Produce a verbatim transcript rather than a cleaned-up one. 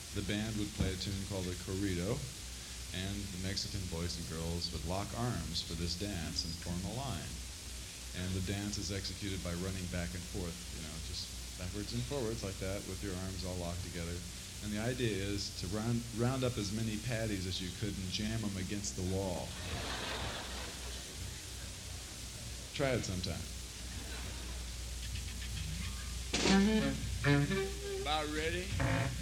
The band would play a tune called a corrido, and the Mexican boys and girls would lock arms for this dance and form a line. And the dance is executed by running back and forth, you know, just backwards and forwards like that with your arms all locked together. And the idea is to round, round up as many patties as you could and jam them against the wall. Try it sometime. About ready?